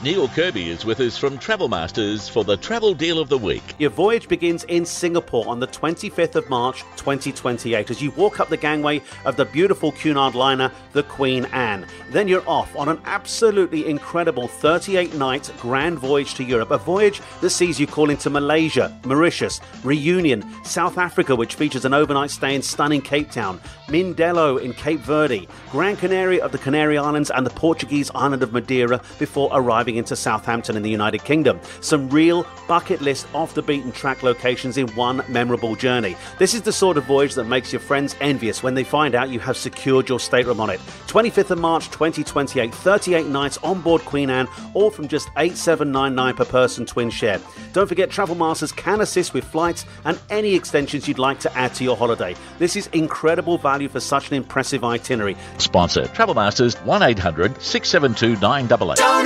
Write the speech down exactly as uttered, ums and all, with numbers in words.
Neil Kirby is with us from Travel Masters for the Travel Deal of the Week. Your voyage begins in Singapore on the twenty-fifth of March twenty twenty-eight as you walk up the gangway of the beautiful Cunard liner, the Queen Anne. Then you're off on an absolutely incredible thirty-eight night grand voyage to Europe, a voyage that sees you calling to Malaysia, Mauritius, Reunion, South Africa, which features an overnight stay in stunning Cape Town, Mindelo in Cape Verde, Gran Canaria of the Canary Islands and the Portuguese island of Madeira before arriving into Southampton in the United Kingdom. Some real bucket list off the beaten track locations in one memorable journey. This is the sort of voyage that makes your friends envious when they find out you have secured your stateroom on it. twenty-fifth of March twenty twenty-eight, thirty-eight nights on board Queen Anne, all from just eight thousand seven hundred ninety-nine per person twin share. Don't forget Travel Masters can assist with flights and any extensions you'd like to add to your holiday. This is incredible value for such an impressive itinerary. Sponsor Travel Masters, one eight hundred six seven two nine eight eight.